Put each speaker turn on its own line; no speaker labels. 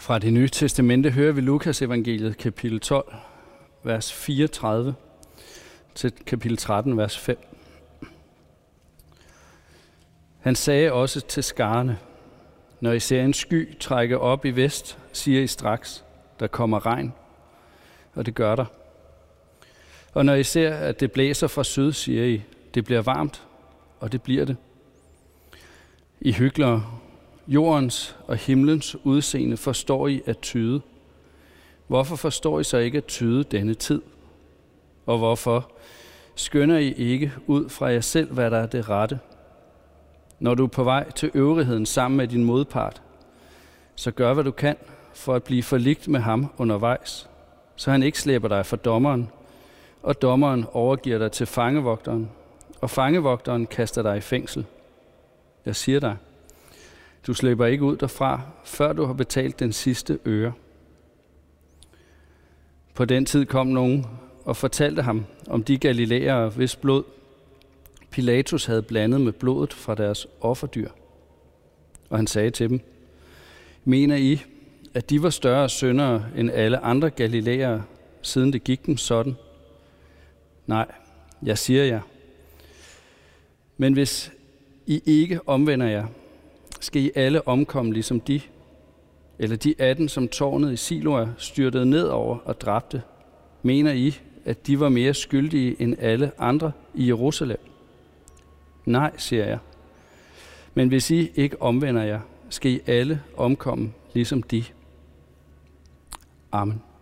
Fra Det Nye Testamente hører vi Lukas evangeliet kapitel 12, vers 34 til kapitel 13, vers 5. Han sagde også til skarne: Når I ser en sky trække op i vest, siger I straks, der kommer regn, og det gør der. Og når I ser, at det blæser fra syd, siger I, det bliver varmt, og det bliver det. I hyklere, jordens og himlens udseende forstår I at tyde. Hvorfor forstår I så ikke at tyde denne tid? Og hvorfor skynder I ikke ud fra jer selv, hvad der er det rette? Når du er på vej til øvrigheden sammen med din modpart, så gør, hvad du kan for at blive forligt med ham undervejs, så han ikke slæber dig for dommeren, og dommeren overgiver dig til fangevogteren, og fangevogteren kaster dig i fængsel. Jeg siger dig, du slipper ikke ud derfra, før du har betalt den sidste øre. På den tid kom nogen og fortalte ham om de galilæere, hvis blod Pilatus havde blandet med blodet fra deres offerdyr. Og han sagde til dem: Mener I, at de var større syndere end alle andre galilæere, siden det gik dem sådan? Nej, jeg siger jer. Men hvis I ikke omvender jer, skal I alle omkomme ligesom de, eller de 18, som tårnet i Siloa styrtede ned over og dræbte. Mener I, at de var mere skyldige end alle andre i Jerusalem? Nej, siger jeg. Men hvis I ikke omvender jer, skal I alle omkomme ligesom de. Amen.